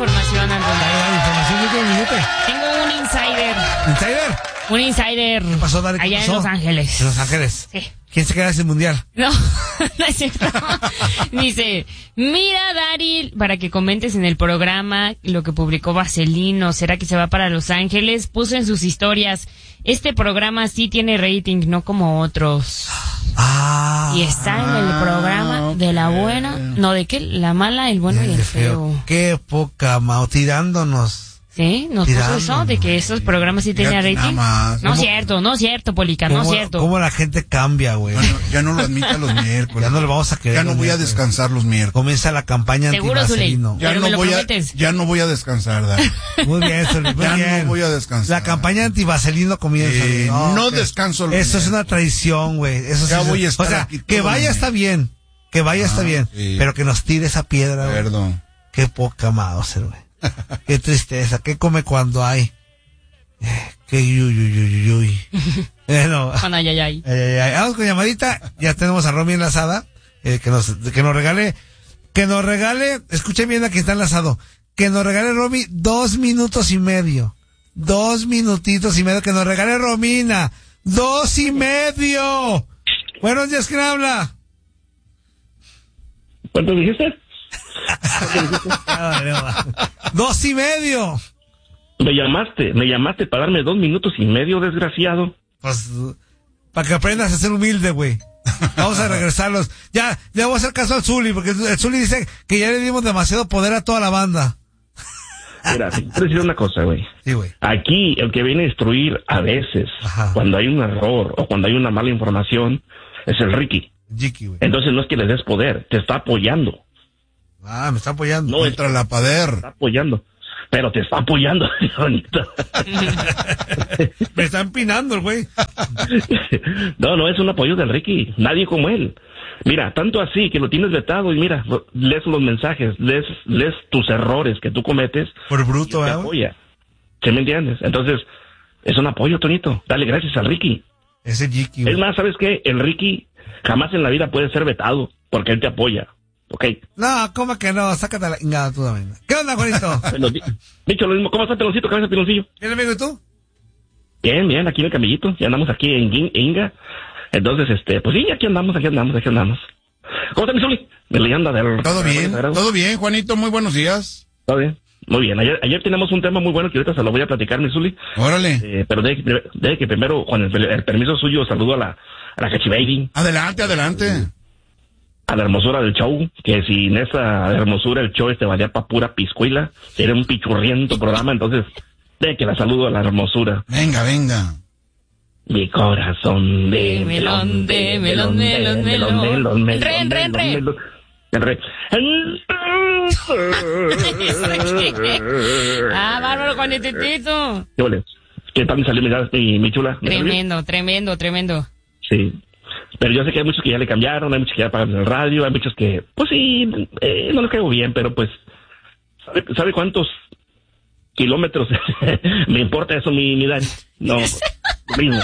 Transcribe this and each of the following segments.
información, Antonio. Dale, información de un minuto. Tengo un insider. ¿Insider? Un insider. ¿Qué pasó, Dari? ¿Qué allá pasó? en Los Ángeles. ¿En Los Ángeles? Sí. ¿Quién se queda ese mundial? No, no es cierto. Dice, mira, Dari, para que comentes en el programa lo que publicó Vaselino, ¿será que se va para Los Ángeles? Puso en sus historias, este programa sí tiene rating, no como otros. Y está en el programa de la buena, no, ¿de qué? La mala, el bueno y el feo. Qué poca, Mao, tirándonos. Sí, nos puso eso, de que esos programas sí tenían rating. No es cierto, Polica, no es cierto. ¿Cómo la gente cambia, güey? Bueno, ya no lo admita los miércoles. Ya no lo vamos a querer. Ya no voy a descansar los miércoles. Comienza la campaña anti-Vaselino. Ya no voy a descansar, Dani. Muy bien, muy ya bien. No voy a descansar. La campaña anti-Vaselino comienza. No descanso los Eso es una traición, güey. Eso ya sí voy a estar, o sea, aquí que vaya está bien. Que vaya está bien. Sí. Pero que nos tire esa piedra, güey. Perdón. Qué poca Mauser, güey. Qué tristeza. ¿Qué come cuando hay? Qué yuyuyuyuy. No. Ay. Vamos con llamadita. Ya tenemos a Romy enlazada. Que nos regale. Escuchen bien a quien está enlazado. Que nos regale, Romy, 2 minutos y medio. 2 minutitos y medio. Que nos regale Romina. 2 y medio. Buenos días, ¿quién habla? ¿Cuánto dijiste? 2 y medio. Me llamaste para darme 2 minutos y medio, desgraciado. Pues, para que aprendas a ser humilde, güey. Vamos a regresarlos. Ya, le voy a hacer caso al Zuli, porque el Zuli dice que ya le dimos demasiado poder a toda la banda. Mira, te quiero decir una cosa, güey. Sí, güey. Aquí, el que viene a destruir a veces, cuando hay un error o cuando hay una mala información, es el Ricky. Güey. Entonces no es que le des poder, te está apoyando. Me está apoyando. No, contra la pader. Te está apoyando. Pero te está apoyando, bonito. Me está empinando el güey. No, es un apoyo del Ricky. Nadie como él. Mira, tanto así que lo tienes vetado y mira, lees los mensajes, lees tus errores que tú cometes. Por bruto, te apoya. ¿Sí me entiendes? Entonces, es un apoyo, Tonito. Dale gracias al Ricky. Ese Jiki. Es más, ¿sabes qué? El Ricky jamás en la vida puede ser vetado porque él te apoya. ¿Ok? No, ¿cómo que no? Sácate la ingada tú también. ¿Qué onda, Juanito? Dicho lo mismo, ¿cómo está Peloncito, cabeza Piloncillo? ¿Bien, amigo, y tú? Bien, aquí en el camellito. Ya andamos aquí en Inga. Entonces, pues sí, aquí andamos. ¿Cómo está mi Zuli? Me anda del... Todo bien, Juanito, muy buenos días. Todo bien. Muy bien, ayer tenemos un tema muy bueno que ahorita se lo voy a platicar, mi Zuli. Órale. Pero de que primero, con el permiso suyo, saludo a la Cachi Baby. Adelante. A la hermosura del show, que sin esa hermosura el show valía pa' pura piscuila, era un pichurriento programa, entonces, de que la saludo a la hermosura. Venga. Mi corazón de melón. El re. Bárbaro, Juanitito. ¿Qué tal me salió mi chula? Tremendo. Sí. Pero yo sé que hay muchos que ya le cambiaron, hay muchos que ya pagan el radio, hay muchos que, pues sí, no les caigo bien, pero pues, ¿sabe cuántos kilómetros me importa eso, mi Dani? No, lo mismo.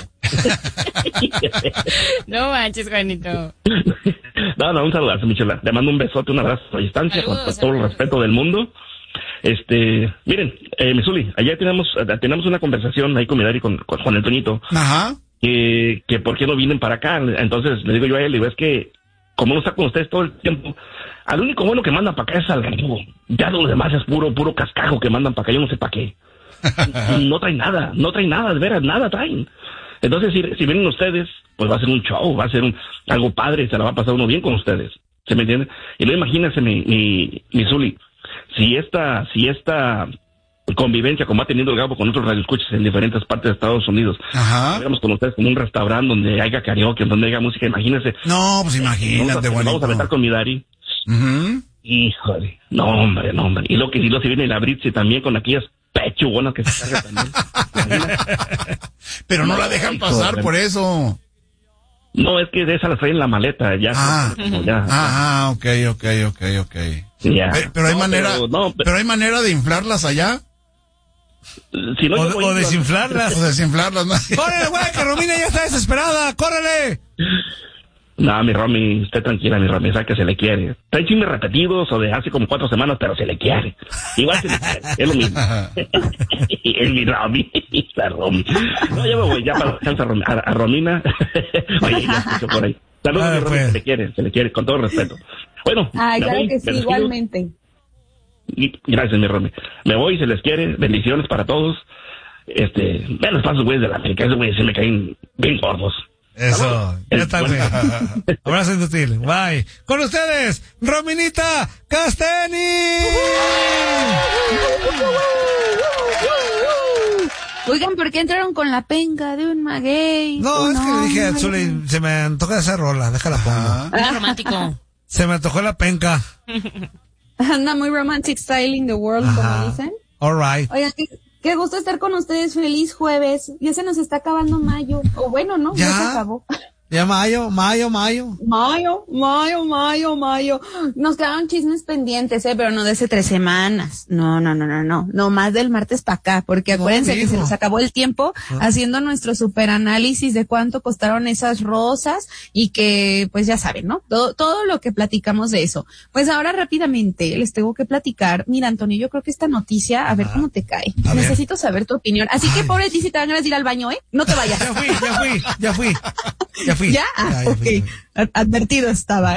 No manches, Juanito. No, un saludazo, mi chula. Le mando un besote, un abrazo a distancia, con todo el respeto del mundo. Miren, mi Zuli, ayer tenemos una conversación ahí con mi Dari, con el Toñito. Ajá. Que por qué no vienen para acá. Entonces le digo yo a él, es que como no está con ustedes todo el tiempo, al único bueno que mandan para acá es al gringo. Ya lo demás es puro cascajo que mandan para acá, yo no sé para qué. No traen nada, de veras, nada traen. Entonces si vienen ustedes, pues va a ser un show, va a ser algo padre, se la va a pasar uno bien con ustedes. ¿Se me entiende? Y luego imagínense mi Zuli, si esta convivencia como ha tenido el Gabo con otros radioescuchas en diferentes partes de Estados Unidos. Ajá. Digamos con ustedes como un restaurante donde haya karaoke, donde haya música, imagínense. No, pues imagínate, Juanito. Vamos a meter con mi Dari. Híjole, no hombre. Y lo que si viene la Britzi también con aquellas pechugonas que se carga también. Pero no la dejan pasar por eso. No, es que de esa la traen en la maleta, ya. Ok. Ya. Pero hay manera de inflarlas allá. Si no, o desinflarlas. ¿no? ¡Córrele, güey, que Romina ya está desesperada! ¡Córrele! No, mi Romy, usted tranquila, mi Romy, sabe que se le quiere. Trae chismes repetidos o de hace como 4 semanas, pero se le quiere. Igual se le quiere, es lo mismo. Es mi Romy, la Romy. No, ya me voy, ya para descansar a Romina. Oye, ya escucho por ahí. Saludos, mi Romy, pues. se le quiere, con todo respeto. Bueno, Ay, me claro voy, que sí, me despido. igualmente. Gracias, mi Romy. Me voy, se les quiere, bendiciones para todos. Vean los pasos, güeyes de la América, esos güeyes se me caen bien gordos. Eso, ya está, güey. Abrazo inútil. Bye. Con ustedes, Rominita Casteni. Oigan, ¿por qué entraron con la penca de un maguey? No, es que le dije a Zuli, se me antoja esa rola, déjala pongo. Muy romántico. Se me antojó la penca. Anda muy romantic style in the world, Ajá. como dicen. All right. Oigan, qué gusto estar con ustedes. Feliz jueves. Ya se nos está acabando mayo. O bueno, ¿no? Ya se acabó. Ya mayo. Mayo. Nos quedaron chismes pendientes, pero no de hace 3 semanas. No. No más del martes para acá, porque acuérdense que se nos acabó el tiempo haciendo nuestro superanálisis de cuánto costaron esas rosas y que, pues ya saben, ¿no? Todo lo que platicamos de eso. Pues ahora rápidamente les tengo que platicar. Mira, Antonio, yo creo que esta noticia, a ver cómo te cae. Necesito saber tu opinión. Así que, pobre ti, si te van ganas de ir al baño, no te vayas. Ya fui. ¿Ya? Ok. Advertido estaba.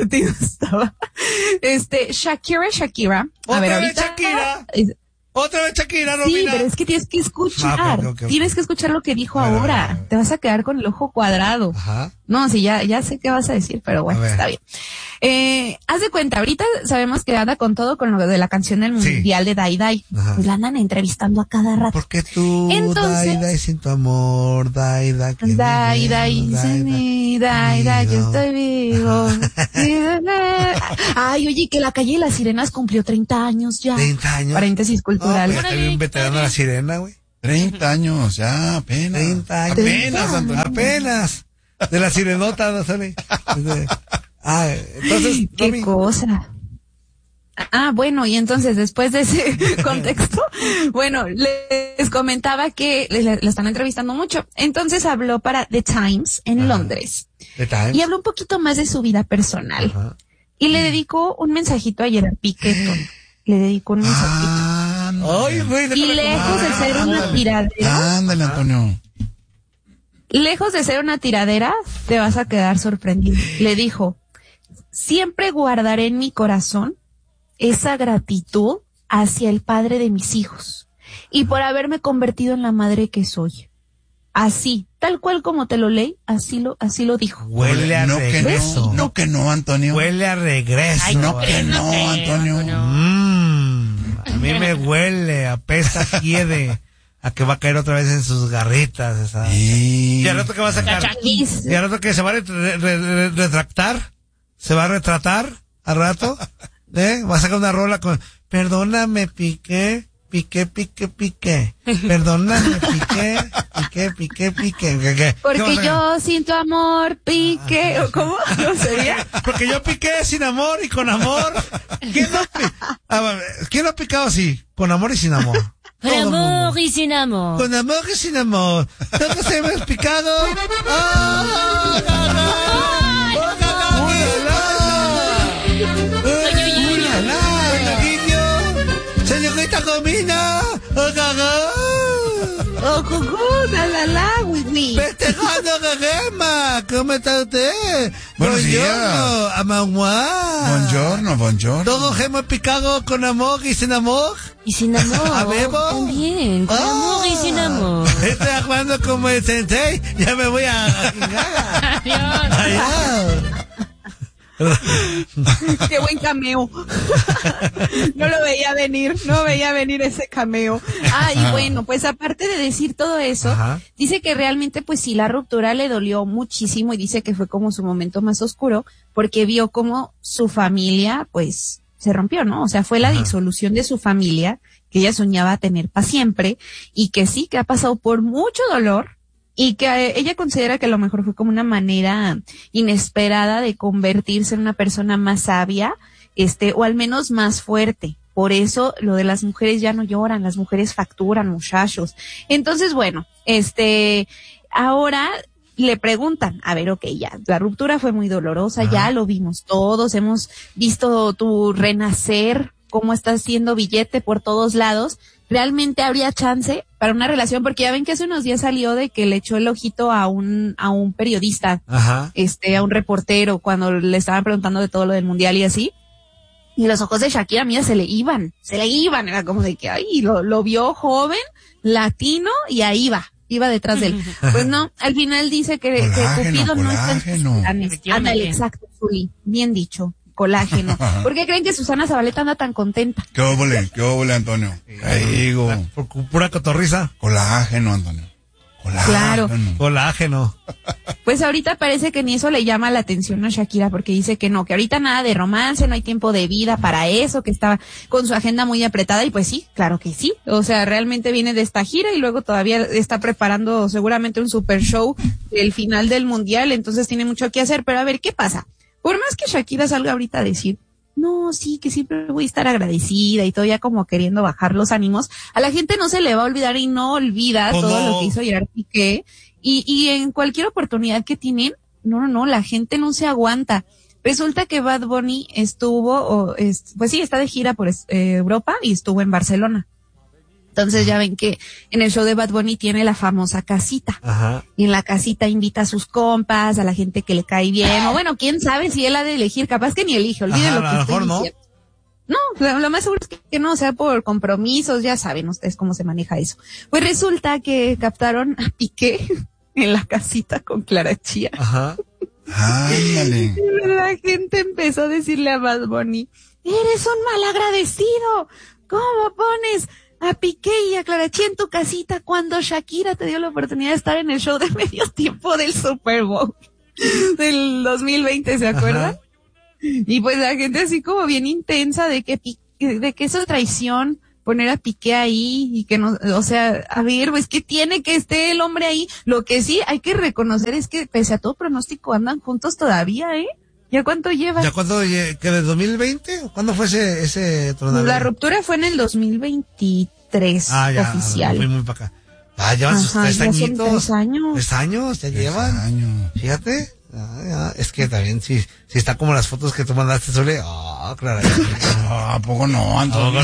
Shakira. ¿Otra vez ahorita. Shakira? Otra vez Shakira, Sí, Romina. pero es que tienes que escuchar. Ok. Tienes que escuchar lo que dijo A ver, ahora. a ver. Te vas a quedar con el ojo cuadrado. Ajá. No, sí, ya sé qué vas a decir, pero bueno, A ver. está bien. Haz de cuenta, ahorita sabemos que anda con todo con lo de la canción del Sí. mundial de Dai Dai. Ajá. Pues la andan entrevistando a cada rato. Porque tú, Entonces- Dai, sin tu amor, Dai, que me Dai, llevo, Dai, yo mío. estoy vivo. Ay, oye, que la calle de las Sirenas cumplió 30 años ya. 30 años. Paréntesis cultural. No, pues ya está bien veterano la sirena, güey. 30 años, ya, apenas. 30 años. Apenas, Antonio. Apenas. De la sirenota, no sale. Entonces, Qué Romy, cosa. Bueno, y entonces después de ese contexto, bueno, les comentaba que le están entrevistando mucho. Entonces habló para The Times en Londres The Times. y habló un poquito más de su vida personal. Ajá. Y le dedicó un mensajito a Gerard Piqué. Le dedicó un mensajito. No. Ay, güey, Y lejos de ser una tiradera, Ándale, Antonio. lejos de ser una tiradera, te vas a quedar sorprendido. Le dijo, siempre guardaré en mi corazón esa gratitud hacia el padre de mis hijos y por haberme convertido en la madre que soy. Así, tal cual como te lo leí, así lo dijo. Huele a no que regreso. no, que no, Antonio. Huele a regreso. Ay, no que no, creo, Antonio. A mí me huele, apesta, quiere a que va a caer otra vez en sus garritas. Esa. Sí. Y al rato que va a sacar. Chaquis. Y al rato que se va a retractar. Se va a retratar al rato. Va a sacar una rola con perdóname, Piqué. Perdóname, Piqué. ¿Qué Porque vas a- yo sin tu amor pique, ¿cómo? ¿No sería? Porque yo piqué sin amor y con amor. ¿Quién no ha picado así? Con amor y sin amor. Con Todo el mundo. amor y sin amor. Con amor y sin amor. Todos hemos picado. ¡Ah! Señorita Comina. Oh, cucú, la, wiwi. Festejando Gema. ¿Cómo está usted? Buenos días. Buongiorno, amagua. Buongiorno. Todos hemos picado con amor y sin amor. Y sin amor. ¿A Bebo? También. Con amor y sin amor. Estoy jugando como el sensei. Ya me voy a chingar. Adiós. Adiós. Qué buen cameo. No veía venir ese cameo. Y bueno, pues aparte de decir todo eso, Ajá. dice que realmente pues sí, la ruptura le dolió muchísimo y dice que fue como su momento más oscuro porque vio como su familia pues se rompió, ¿no? O sea, fue la disolución de su familia que ella soñaba tener para siempre y que sí, que ha pasado por mucho dolor. Y que ella considera que a lo mejor fue como una manera inesperada de convertirse en una persona más sabia, o al menos más fuerte. Por eso lo de las mujeres ya no lloran, las mujeres facturan, muchachos. Entonces, bueno, ahora le preguntan, a ver, ok, ya, la ruptura fue muy dolorosa, ya lo vimos todos, hemos visto tu renacer, cómo estás haciendo billete por todos lados, ¿realmente habría chance para una relación? Porque ya ven que hace unos días salió de que le echó el ojito a un periodista, Ajá. a un reportero, cuando le estaban preguntando de todo lo del mundial y así. Y los ojos de Shakira, mira, se le iban, era como de que, ay, lo vio joven, latino, y ahí iba detrás de él. Pues no, al final dice que Cupido no está en sus planes. Ándale, exacto, Zuli, bien dicho, colágeno. ¿Por qué creen que Susana Zabaleta anda tan contenta? ¿Qué óvole, Antonio? Ahí digo. Por pura cotorriza. Colágeno, Antonio. Claro. Colágeno. Pues ahorita parece que ni eso le llama la atención a Shakira, porque dice que no, que ahorita nada de romance, no hay tiempo de vida para eso, que está con su agenda muy apretada, y pues sí, claro que sí. O sea, realmente viene de esta gira y luego todavía está preparando seguramente un super show del final del mundial, entonces tiene mucho que hacer. Pero a ver, ¿qué pasa? Por más que Shakira salga ahorita a decir, no, sí, que siempre voy a estar agradecida y todavía como queriendo bajar los ánimos, a la gente no se le va a olvidar y no olvida todo lo que hizo Gerard Piqué, y en cualquier oportunidad que tienen, no, la gente no se aguanta. Resulta que Bad Bunny pues sí, está de gira por Europa y estuvo en Barcelona. Entonces ya ven que en el show de Bad Bunny tiene la famosa casita. Ajá. Y en la casita invita a sus compas, a la gente que le cae bien, o bueno, quién sabe si él ha de elegir, capaz que ni elige, olviden lo que estoy diciendo. No, lo más seguro es que no, sea por compromisos, ya saben ustedes cómo se maneja eso. Pues resulta que captaron a Piqué en la casita con Clara Chía. Ajá. Ándale. La gente empezó a decirle a Bad Bunny, eres un malagradecido, ¿cómo pones a Piqué y a Clara Chía en tu casita cuando Shakira te dio la oportunidad de estar en el show de medio tiempo del Super Bowl del 2020, ¿se acuerdan? Ajá. Y pues la gente así como bien intensa de que eso es traición, poner a Piqué ahí y que no, o sea, a ver, pues que tiene que esté el hombre ahí. Lo que sí hay que reconocer es que pese a todo pronóstico andan juntos todavía, ¿eh? ¿Ya cuánto lleva? ¿Ya cuánto? ¿Que de 2020? ¿Cuándo fue ese tornado? La ruptura fue en el 2023 oficial. Fui muy para acá. Llevan sus 3 añitos. 3 años. 3 años, ya llevan. 3 años. Fíjate. Es que también si está como las fotos que tú mandaste, Sole. Claro. ¿A poco no, Antonio?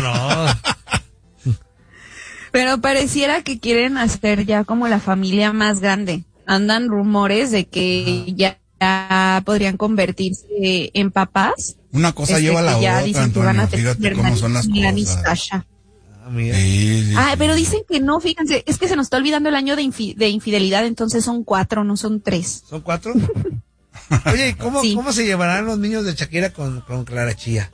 No. Pero pareciera que quieren hacer ya como la familia más grande. Andan rumores de que ya podrían convertirse en papás. Una cosa lleva a la otra, Antonio. Fíjate cómo son las Milán cosas. Y Sasha. Sí. Pero dicen que no, fíjense, es que se nos está olvidando el año de infidelidad, entonces son 4, no son 3. ¿Son 4? Oye, ¿y cómo se llevarán los niños de Shakira con Clara Chía?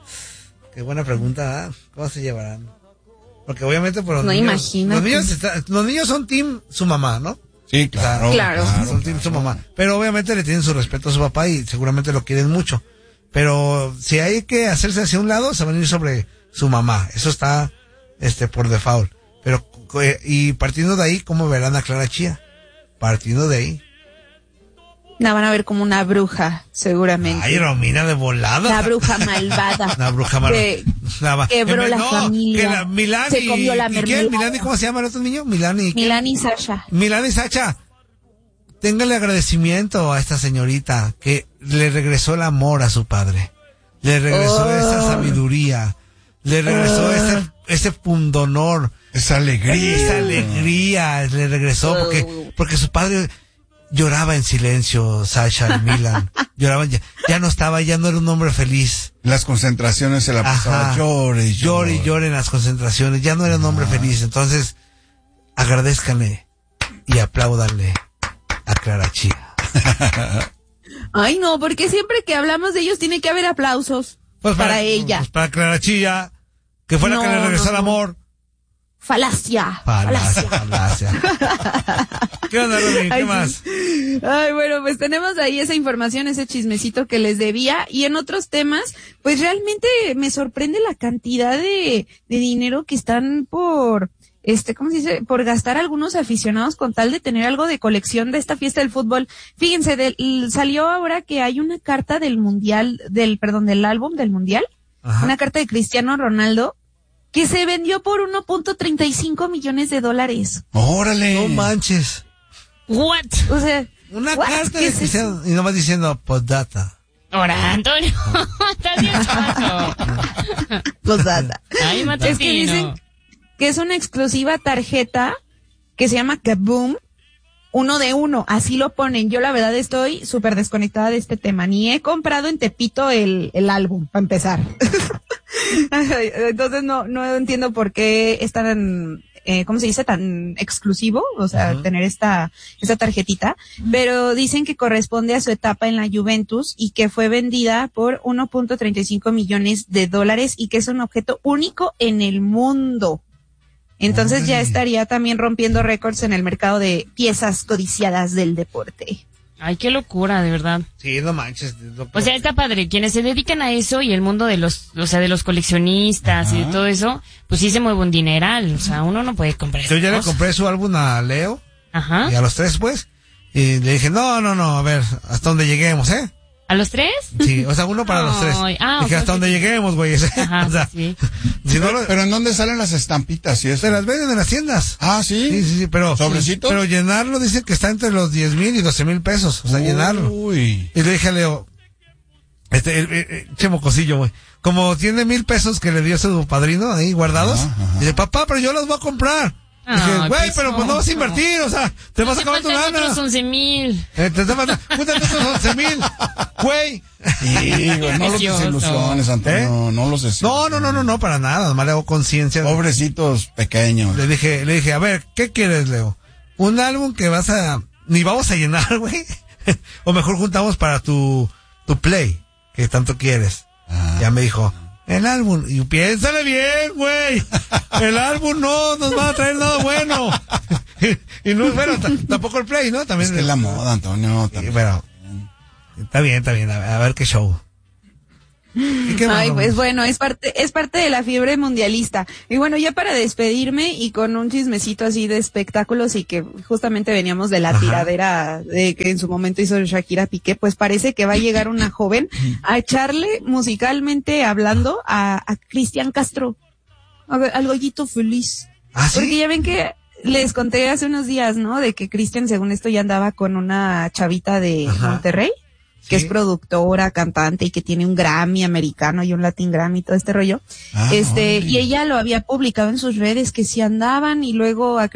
Qué buena pregunta, ¿eh? ¿Cómo se llevarán? Porque obviamente por los niños... Imagínate. Los niños son team su mamá, ¿no? Sí, claro. Son team su mamá. Pero obviamente le tienen su respeto a su papá y seguramente lo quieren mucho. Pero si hay que hacerse hacia un lado, se van a ir sobre su mamá. Eso está por default. Pero, y partiendo de ahí, ¿cómo verán a Clara Chía? Partiendo de ahí. La van a ver como una bruja, seguramente. Ay, Romina, de volada. La bruja malvada. La bruja malvada. Quebró la familia. Milán se comió la mermelada. ¿Quién? ¿Milán y cómo se llama el otro niño? Milán y Sasha. Milán y Sasha. Téngale agradecimiento a esta señorita que le regresó el amor a su padre. Le regresó esa sabiduría. Le regresó ese pundonor. Esa alegría. Le regresó porque su padre lloraba en silencio, Sasha y Milan. Lloraban, ya no estaba, ya no era un hombre feliz. Las concentraciones se la pasaba llore en las concentraciones. Ya no era un hombre feliz. Entonces, agradézcanle y apláudanle a Clara Chía. Ay, no, porque siempre que hablamos de ellos tiene que haber aplausos. Pues para ella. Pues para Clara Chía, que fue la que le regresó el amor. Falacia. ¿Qué onda, Rubén? ¿Qué más? Ay, bueno, pues tenemos ahí esa información, ese chismecito que les debía. Y en otros temas, pues realmente me sorprende la cantidad de dinero que están por, ¿cómo se dice? Por gastar algunos aficionados con tal de tener algo de colección de esta fiesta del fútbol. Fíjense, salió ahora que hay una carta del álbum del mundial. Ajá. Una carta de Cristiano Ronaldo que se vendió por $1.35 millones. ¡Órale! No manches. What? O sea, Una What? carta ¿Qué de es Cristiano y nomás diciendo postdata. Ahora, Antonio, estás bien chato. Posdata. Ay, Es que dicen matutino. que es una exclusiva tarjeta que se llama Kaboom 1 de 1, así lo ponen. Yo la verdad estoy súper desconectada de este tema. Ni he comprado en Tepito el álbum, para empezar. Entonces no entiendo por qué es tan, ¿cómo se dice? Tan exclusivo, o sea, tener esta tarjetita. Pero dicen que corresponde a su etapa en la Juventus y que fue vendida por $1.35 millones y que es un objeto único en el mundo. Entonces ya estaría también rompiendo récords en el mercado de piezas codiciadas del deporte. Ay, qué locura, de verdad. Sí, no manches. O sea, está padre. Quienes se dedican a eso y el mundo de los, o sea, de los coleccionistas y de todo eso, pues sí se mueve un dineral. O sea, uno no puede comprar Yo ya le esas cosas. compré su álbum a Leo Ajá. y a los 3 pues. Y le dije, no, a ver, hasta donde lleguemos, ¿eh? ¿A los 3? Sí, o sea, uno para los 3. Ay, Dije, ok, hasta donde lleguemos, güey. Ajá, O sea, sí. si no lo- Pero ¿en dónde salen las estampitas y eso? se las venden en las tiendas. Ah, ¿sí? Sí, pero. ¿Sobrecitos? Pero llenarlo dicen que está entre los 10,000 y 12,000 pesos. O sea, llenarlo. Uy. Y le dije a Leo, che mocosillo, güey. Como tiene 1,000 pesos que le dio su padrino ahí guardados. Dice, papá, pero yo los voy a comprar. Dije, Ay, güey, pero pues no vas a no. invertir, o sea, te vas a acabar tu Faltan lana. otros 11,000. Te faltan, júntate esos 11,000, güey. Sí, güey, no los Precioso. desilusiones, Antonio, no los desilusiones. No, para nada, nomás le hago conciencia. Pobrecitos pequeños. Le dije, a ver, ¿qué quieres, Leo? Un álbum que ni vamos a llenar, güey. O mejor juntamos para tu play, que tanto quieres. Ya me dijo, el álbum, y piénsale bien, güey. El álbum no nos va a traer nada bueno. Y no, bueno, tampoco el play, ¿no? También. Es que es la moda, Antonio. Sí, También. pero, está bien, a ver qué show. ¿Y qué más, Ay, Romy? pues bueno, es parte de la fiebre mundialista. Y bueno, ya para despedirme y con un chismecito así de espectáculos y que justamente veníamos de la tiradera de que en su momento hizo Shakira Piqué, pues parece que va a llegar una joven a echarle musicalmente hablando a Cristian Castro, al Goyito Feliz. ¿Ah, sí? Porque ya ven que les conté hace unos días, ¿no? De que Cristian, según esto, ya andaba con una chavita de Monterrey, que Sí. es productora, cantante y que tiene un Grammy americano y un Latin Grammy y todo este rollo. Ah, órale. Y ella lo había publicado en sus redes que si andaban y luego a